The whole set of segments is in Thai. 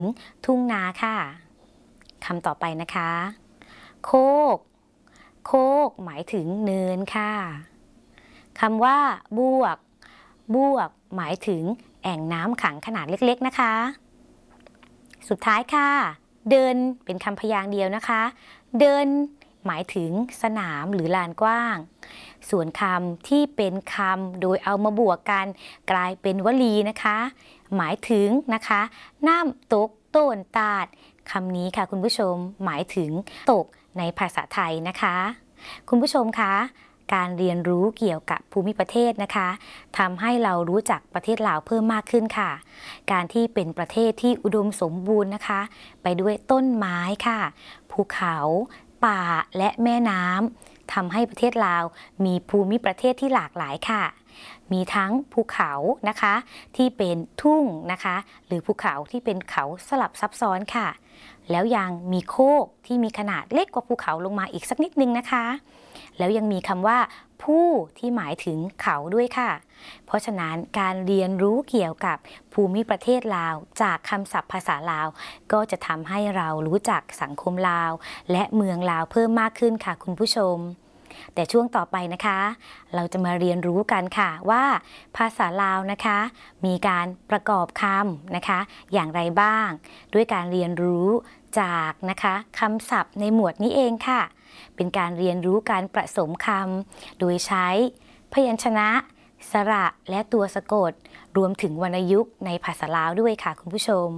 ทุ่งนาค่ะคำต่อไปนะคะโคกโคกหมายถึงเนินค่ะคำว่าบวกบวกหมายถึงแอ่งน้ำขังขนาดเล็กๆนะคะสุดท้ายค่ะเดินเป็นคำพยางค์เดียวนะคะเดินหมายถึงสนามหรือลานกว้างส่วนคำที่เป็นคำโดยเอามาบวกกันกลายเป็นวลีนะคะหมายถึงนะคะน้ำตกโต้นตาดคำนี้ค่ะคุณผู้ชมหมายถึงตกในภาษาไทยนะคะคุณผู้ชมคะการเรียนรู้เกี่ยวกับภูมิประเทศนะคะทำให้เรารู้จักประเทศลาวเพิ่มมากขึ้นค่ะการที่เป็นประเทศที่อุดมสมบูรณ์นะคะไปด้วยต้นไม้ค่ะภูเขาป่าและแม่น้ำทำให้ประเทศลาวมีภูมิประเทศที่หลากหลายค่ะมีทั้งภูเขานะคะที่เป็นทุ่งนะคะหรือภูเขาที่เป็นเขาสลับซับซ้อนค่ะแล้วยังมีโคกที่มีขนาดเล็กกว่าภูเขาลงมาอีกสักนิดนึงนะคะแล้วยังมีคำว่าผู้ที่หมายถึงเขาด้วยค่ะเพราะฉะนั้นการเรียนรู้เกี่ยวกับภูมิประเทศลาวจากคำศัพท์ภาษาลาวก็จะทำให้เรารู้จักสังคมลาวและเมืองลาวเพิ่มมากขึ้นค่ะคุณผู้ชมแต่ช่วงต่อไปนะคะเราจะมาเรียนรู้กันค่ะว่าภาษาลาวนะคะมีการประกอบคำนะคะอย่างไรบ้างด้วยการเรียนรู้จากนะคะคำศัพท์ในหมวดนี้เองค่ะเป็นการเรียนรู้การผสมคำโดยใช้พยัญชนะสระและตัวสะกดรวมถึงวรรณยุกต์ในภาษาลาวด้วยค่ะคุณผู้ชม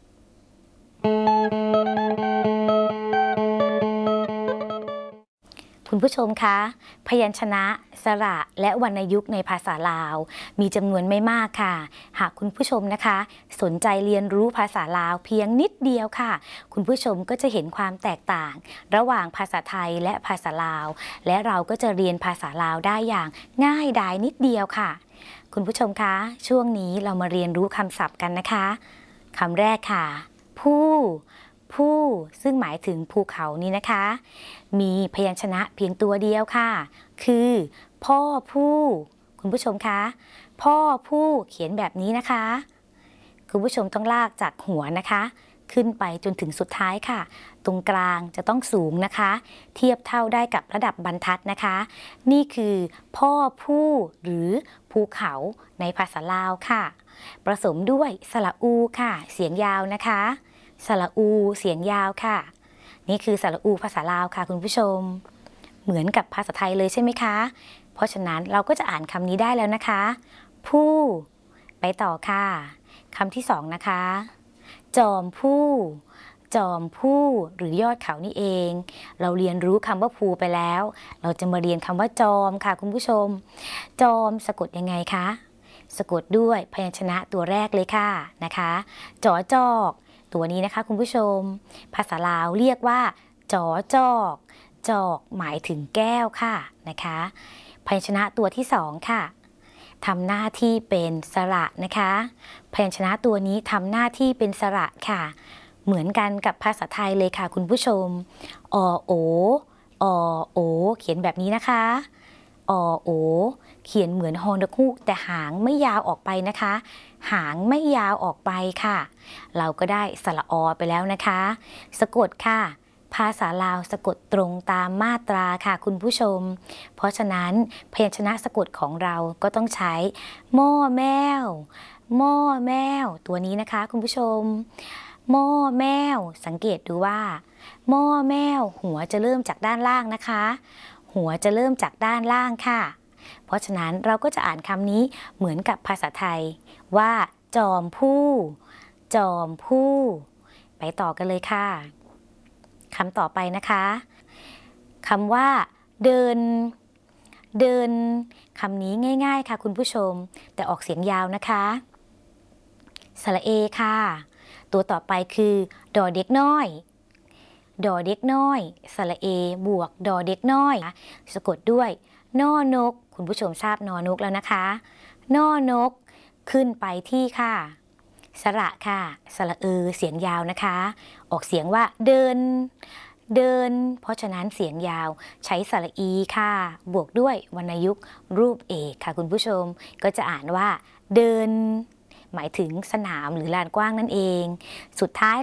คุณผู้ชมคะพยัญชนะสระและวรรณยุกต์ในภาษาลาวมีจำนวนไม่มากค่ะหากคุณผู้ชมนะคะสนใจเรียนรู้ภาษาลาวเพียงนิดเดียวค่ะคุณผู้ชมก็จะเห็นความแตกต่างระหว่างภาษาไทยและภาษาลาวและเราก็จะเรียนภาษาลาวได้อย่างง่ายดายนิดเดียวค่ะคุณผู้ชมคะช่วงนี้เรามาเรียนรู้คำศัพท์กันนะคะคำแรกค่ะผู้ซึ่งหมายถึงภูเขานี้นะคะมีพยัญชนะเพียงตัวเดียวค่ะคือพ่อผู้คุณผู้ชมคะพ่อผู้เขียนแบบนี้นะคะคุณผู้ชมต้องลากจากหัวนะคะขึ้นไปจนถึงสุดท้ายค่ะตรงกลางจะต้องสูงนะคะเทียบเท่าได้กับระดับบรรทัดนะคะนี่คือพ่อผู้หรือภูเขาในภาษาลาวค่ะผสมด้วยสระอูค่ะเสียงยาวนะคะสระอูเสียงยาวค่ะนี่คือสระอูภาษาลาวค่ะคุณผู้ชมเหมือนกับภาษาไทยเลยใช่ไหมคะเพราะฉะนั้นเราก็จะอ่านคำนี้ได้แล้วนะคะผู้ไปต่อค่ะคำที่สองนะคะจอมผู้จอมผู้หรือยอดเขานี่เองเราเรียนรู้คำว่าภูไปแล้วเราจะมาเรียนคำว่าจอมค่ะคุณผู้ชมจอมสะกดยังไงคะสะกดด้วยพยัญชนะตัวแรกเลยค่ะนะคะจอจอกตัวนี้นะคะคุณผู้ชมภาษาลาวเรียกว่าจอจอกจอกหมายถึงแก้วค่ะนะคะพยัญชนะตัวที่สองค่ะทำหน้าที่เป็นสระนะคะพยัญชนะตัวนี้ทำหน้าที่เป็นสระค่ะเหมือนกันกับภาษาไทยเลยค่ะคุณผู้ชมอโออโอเขียนแบบนี้นะคะอโอเขียนเหมือนฮอนกฮูกแต่หางไม่ยาวออกไปนะคะหางไม่ยาวออกไปค่ะเราก็ได้สระอไปแล้วนะคะสะกดค่ะภาษาลาวสะกดตรงตามมาตราค่ะคุณผู้ชมเพราะฉะนั้นพยัญชนะสะกดของเราก็ต้องใช้หม้อแมวหม้อแมวตัวนี้นะคะคุณผู้ชมหม้อแมวสังเกตดูว่าหม้อแมวหัวจะเริ่มจากด้านล่างนะคะหัวจะเริ่มจากด้านล่างค่ะเพราะฉะนั้นเราก็จะอ่านคำนี้เหมือนกับภาษาไทยว่าจอมผู้จอมผู้ไปต่อกันเลยค่ะคำต่อไปนะคะคำว่าเดินเดินคำนี้ง่ายๆค่ะคุณผู้ชมแต่ออกเสียงยาวนะคะสระเอค่ะตัวต่อไปคือดอเด็กน้อยดอเด็กน้อยสระเอบวกดอเด็กน้อยสะกดด้วยนอนกคุณผู้ชมทราบนอนกแล้วนะคะนอนกขึ้นไปที่ค่ะสระค่ะสระเอเสียงยาวนะคะออกเสียงว่าเดินเดินเพราะฉะนั้นเสียงยาวใช้สระอีค่ะบวกด้วยวรรณยุกต์รูปเอกค่ะคุณผู้ชมก็จะอ่านว่าเดินหมายถึงสนามหรือลานกว้างนั่นเองสุดท้าย